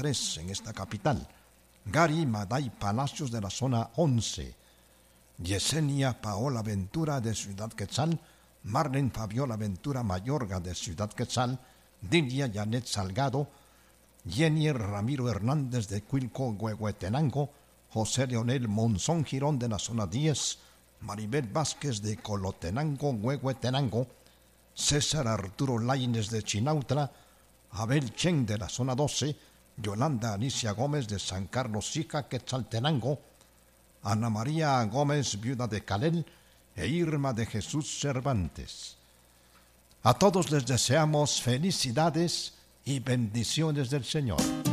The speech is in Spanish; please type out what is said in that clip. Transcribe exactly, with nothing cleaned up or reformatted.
tres en esta capital, Gary Maday Palacios de la zona once, Yesenia Paola Ventura de Ciudad Quetzal, Marlene Fabiola Ventura Mayorga de Ciudad Quetzal, Dilia Janet Salgado, Jenny Ramiro Hernández de Cuilco, Huehuetenango, José Leonel Monzón Girón de la zona diez, Maribel Vázquez de Colotenango, Huehuetenango, César Arturo Laínez de Chinautla, Abel Chen de la zona doce, Yolanda Alicia Gómez de San Carlos Sica, Quetzaltenango, Ana María Gómez, viuda de Calel, e Irma de Jesús Cervantes. A todos les deseamos felicidades y bendiciones del Señor.